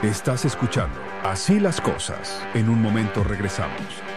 Estás escuchando Así las cosas. En un momento regresamos.